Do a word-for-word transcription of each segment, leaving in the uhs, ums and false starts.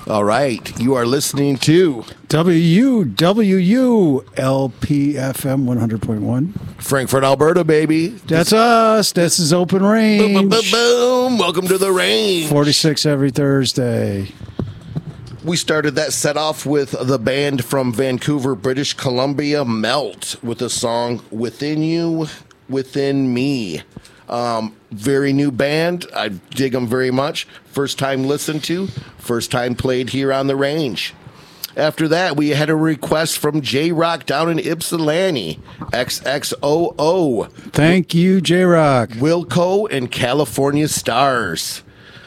All right, you are listening to W W U L P F M one hundred point one. Frankfurt, Alberta, baby. That's us. This is Open Range. Boom, boom, boom, boom. Welcome to the range. forty-six every Thursday. We started that set off with the band from Vancouver, British Columbia, Melt, with the song Within You, Within Me. Um, very new band. I dig them very much. First time listened to, first time played here on the range. After that, we had a request from J-Rock down in Ypsilanti, X X O O. Thank you, J-Rock. Wilco and California Stars.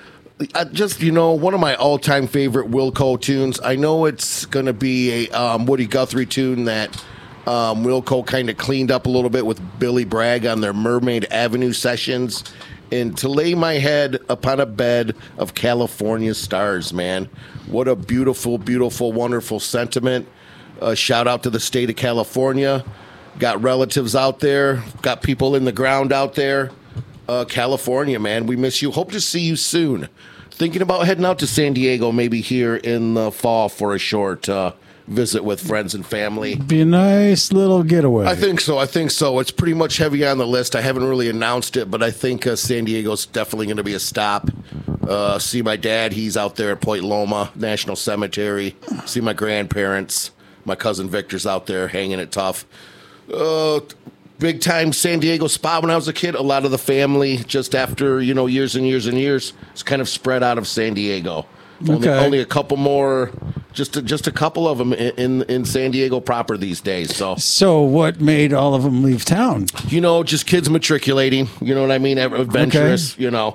I just, you know, one of my all-time favorite Wilco tunes. I know it's going to be a um, Woody Guthrie tune that um, Wilco kind of cleaned up a little bit with Billy Bragg on their Mermaid Avenue sessions. And to lay my head upon a bed of California Stars, man. What a beautiful, beautiful, wonderful sentiment. Uh, shout out to the state of California. Got relatives out there. Got people in the ground out there. Uh, California, man, we miss you. Hope to see you soon. Thinking about heading out to San Diego, maybe here in the fall for a short uh, visit with friends and family. Be a nice little getaway. I think so. I think so. It's pretty much heavy on the list. I haven't really announced it, but I think uh, San Diego's definitely going to be a stop. Uh, see my dad. He's out there at Point Loma National Cemetery. See my grandparents. My cousin Victor's out there hanging it tough. Uh, big time San Diego spot when I was a kid. A lot of the family, just after, you know, years and years and years, it's kind of spread out of San Diego. Okay. Only, only a couple more, just a, just a couple of them in, in in San Diego proper these days. So, so what made all of them leave town? you know, just kids matriculating. You know what I mean? Adventurous. Okay. You know,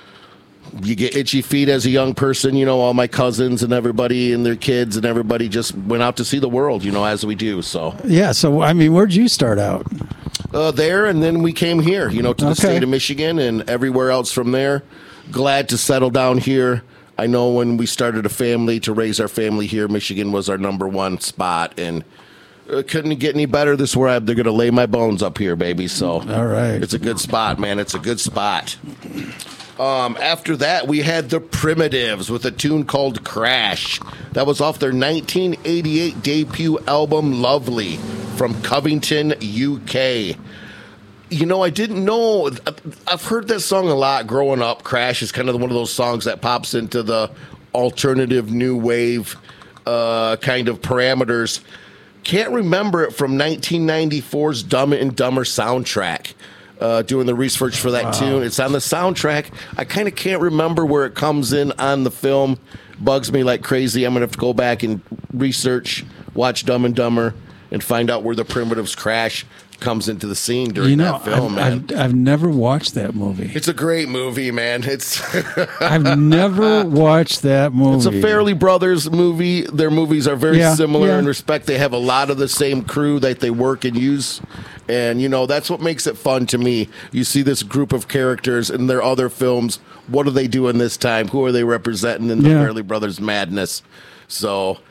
you get itchy feet as a young person. You know, all my cousins and everybody and their kids and everybody just went out to see the world. You know, as we do. So yeah. So I mean, where'd you start out? Uh, there, and then we came here. You know, to the Okay. state of Michigan and everywhere else from there. Glad to settle down here. I know when we started a family to raise our family here, Michigan was our number one spot, and uh, couldn't get any better. This is where I, they're going to lay my bones up here, baby. So, all right, it's a good spot, man. It's a good spot. Um, after that, we had the Primitives with a tune called Crash. That was off their nineteen eighty-eight debut album, Lovely, from Covington, U K. You know, I didn't know. I've heard that song a lot growing up. Crash is kind of one of those songs that pops into the alternative new wave uh, kind of parameters. Can't remember it from nineteen ninety-four's Dumb and Dumber soundtrack. Uh, doing the research for that wow. tune. It's on the soundtrack. I kind of can't remember where it comes in on the film. Bugs me like crazy. I'm going to have to go back and research, watch Dumb and Dumber, and find out where the Primitives Crash comes into the scene during you know, that film, I've, man. I've, I've never watched that movie. It's a great movie, man. It's I've never watched that movie. It's a Farrelly Brothers movie. Their movies are very yeah, similar yeah. in respect. They have a lot of the same crew that they work and use. And, you know, that's what makes it fun to me. You see this group of characters in their other films. What are they doing this time? Who are they representing in the yeah. Farrelly Brothers madness? So